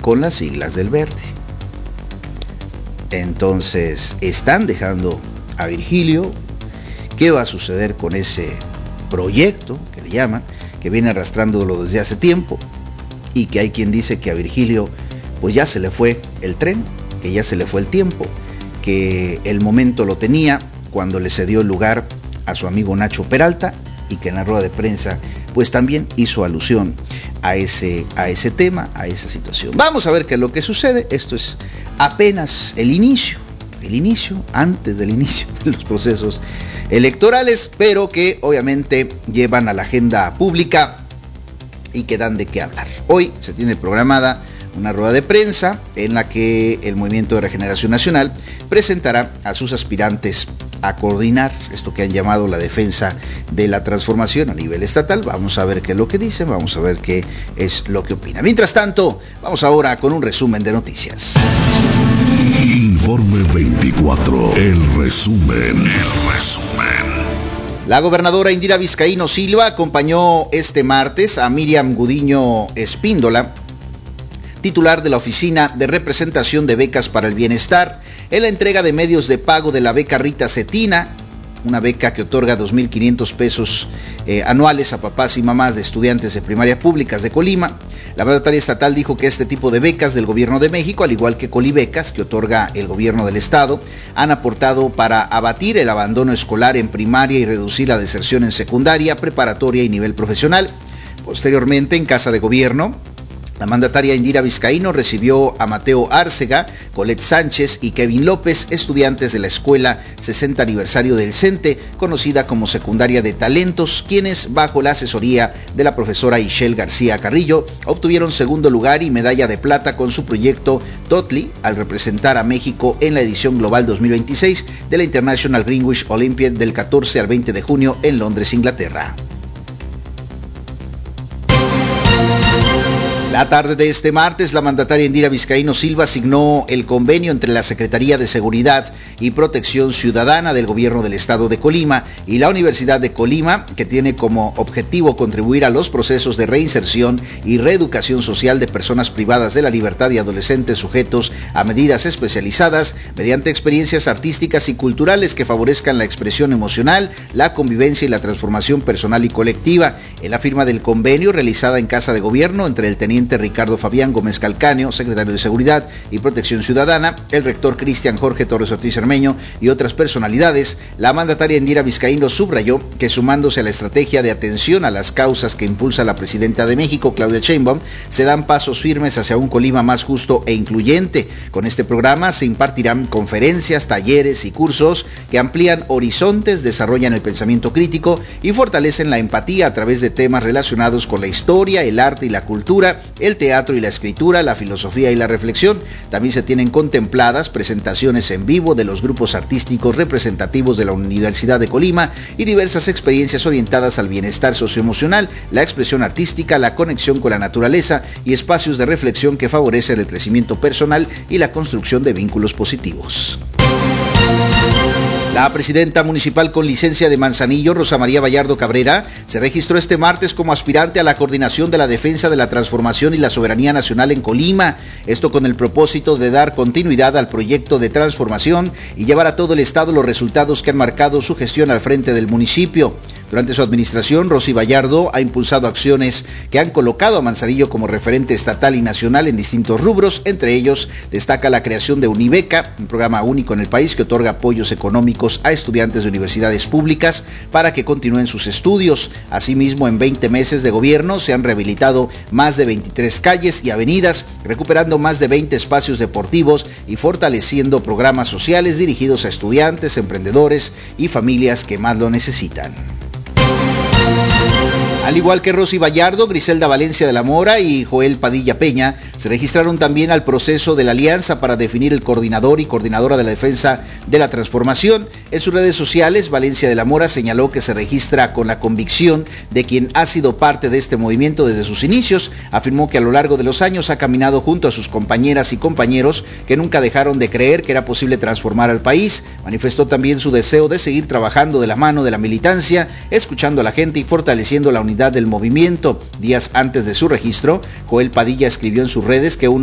con las siglas del Verde. Entonces, están dejando a Virgilio. ¿Qué va a suceder con ese proyecto, que le llaman, que viene arrastrándolo desde hace tiempo? Y que hay quien dice que a Virgilio pues ya se le fue el tren, que ya se le fue el tiempo, que el momento lo tenía cuando le cedió el lugar a su amigo Nacho Peralta, y que en la rueda de prensa pues también hizo alusión a ese tema, a esa situación. Vamos a ver qué es lo que sucede. Esto es apenas el inicio, antes del inicio de los procesos electorales, pero que obviamente llevan a la agenda pública y que dan de qué hablar. Hoy se tiene programada una rueda de prensa en la que el Movimiento de Regeneración Nacional presentará a sus aspirantes a coordinar esto que han llamado la defensa de la transformación a nivel estatal. Vamos a ver qué es lo que dicen, vamos a ver qué es lo que opina. Mientras tanto, vamos ahora con un resumen de noticias. Informe 24, el resumen. La gobernadora Indira Vizcaíno Silva acompañó este martes a Miriam Gudiño Espíndola, titular de la Oficina de Representación de Becas para el Bienestar, en la entrega de medios de pago de la beca Rita Cetina, una beca que otorga 2,500 pesos anuales a papás y mamás de estudiantes de primaria públicas de Colima. La mandataria estatal dijo que este tipo de becas del gobierno de México, al igual que Colibecas, que otorga el gobierno del estado, han aportado para abatir el abandono escolar en primaria y reducir la deserción en secundaria, preparatoria y nivel profesional. Posteriormente, en Casa de Gobierno, la mandataria Indira Vizcaíno recibió a Mateo Árcega, Colette Sánchez y Kevin López, estudiantes de la escuela 60 aniversario del CENTE, conocida como Secundaria de Talentos, quienes, bajo la asesoría de la profesora Ishel García Carrillo, obtuvieron segundo lugar y medalla de plata con su proyecto Totli, al representar a México en la edición global 2026 de la International Greenwich Olympiad del 14 al 20 de junio en Londres, Inglaterra. La tarde de este martes, la mandataria Indira Vizcaíno Silva asignó el convenio entre la Secretaría de Seguridad y Protección Ciudadana del Gobierno del Estado de Colima y la Universidad de Colima, que tiene como objetivo contribuir a los procesos de reinserción y reeducación social de personas privadas de la libertad y adolescentes sujetos a medidas especializadas mediante experiencias artísticas y culturales que favorezcan la expresión emocional, la convivencia y la transformación personal y colectiva. En la firma del convenio realizada en Casa de Gobierno entre el teniente Ricardo Fabián Gómez Calcáneo, secretario de Seguridad y Protección Ciudadana, el rector Cristian Jorge Torres Ortiz Cermeño y otras personalidades, la mandataria Indira Vizcaíno subrayó que, sumándose a la estrategia de atención a las causas que impulsa la presidenta de México, Claudia Sheinbaum, se dan pasos firmes hacia un Colima más justo e incluyente. Con este programa se impartirán conferencias, talleres y cursos que amplían horizontes, desarrollan el pensamiento crítico y fortalecen la empatía a través de temas relacionados con la historia, el arte y la cultura, el teatro y la escritura, la filosofía y la reflexión. También se tienen contempladas presentaciones en vivo de los grupos artísticos representativos de la Universidad de Colima y diversas experiencias orientadas al bienestar socioemocional, la expresión artística, la conexión con la naturaleza y espacios de reflexión que favorecen el crecimiento personal y la construcción de vínculos positivos. La presidenta municipal con licencia de Manzanillo, Rosa María Vallardo Cabrera, se registró este martes como aspirante a la coordinación de la defensa de la transformación y la soberanía nacional en Colima. Esto con el propósito de dar continuidad al proyecto de transformación y llevar a todo el estado los resultados que han marcado su gestión al frente del municipio. Durante su administración, Rosy Vallardo ha impulsado acciones que han colocado a Manzanillo como referente estatal y nacional en distintos rubros. Entre ellos, destaca la creación de Unibeca, un programa único en el país que otorga apoyos económicos a estudiantes de universidades públicas para que continúen sus estudios. Asimismo, en 20 meses de gobierno se han rehabilitado más de 23 calles y avenidas, recuperando más de 20 espacios deportivos y fortaleciendo programas sociales dirigidos a estudiantes, emprendedores y familias que más lo necesitan. Al igual que Rosy Vallardo, Griselda Valencia de la Mora y Joel Padilla Peña se registraron también al proceso de la alianza para definir el coordinador y coordinadora de la defensa de la transformación. En sus redes sociales, Valencia de la Mora señaló que se registra con la convicción de quien ha sido parte de este movimiento desde sus inicios. Afirmó que a lo largo de los años ha caminado junto a sus compañeras y compañeros que nunca dejaron de creer que era posible transformar al país. Manifestó también su deseo de seguir trabajando de la mano de la militancia, escuchando a la gente y fortaleciendo la unidad del movimiento. Días antes de su registro, Joel Padilla escribió en sus redes que